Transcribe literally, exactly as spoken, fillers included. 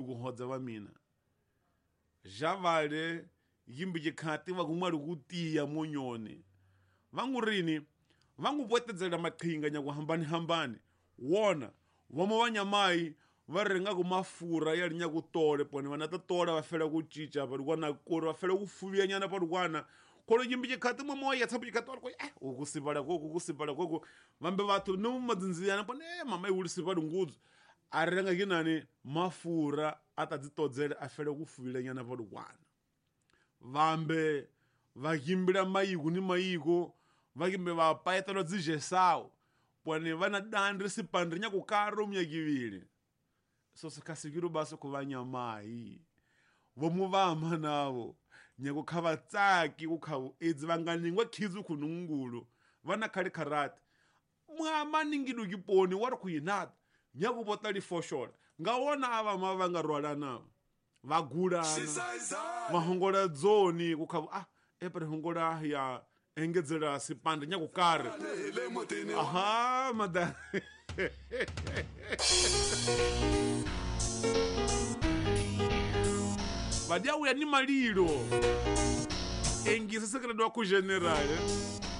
kuhodza va mina javale yimbi khati va kumari kutiya monyone vangurini vangu potedzela maqhinga nya ku hambani hambani wona vomo vanyamai va renga ku mafura ya linya ku tole pone vana ta tola va fela ku cica va rikwana kori va fela ku fuviya nyana pa rikwana kolo yimbi khati momo ya tsapu khati ko eh ku sibala ko ku sibala ko vambe vathu no madzinziyana pone eh mama yi sibala ngudzu a renga kinani mafura ata dzitodzela a fela ku fuvila nyana pa rikwana vambe va yimbila mayiku ni mayiko va kimbe va paetelo dzijesawo pone vana dandri sipandri nya ku karo myakivile so sikasikiro baso ku vanyamai vomu vama navo nya ku khava tsaki ku khavu edzi vanganingwa khizu khunungulu vana khali kharati mwama ningidu kiponi wari ku yinata nya ku botali foshora ngawona ava mava nga rwalana vagulana vahongola dzoni ku khavu ah epre hongola ya engedzela sipande nya ku kare aha mada vadia uya ni malilo engisa sekredo ku general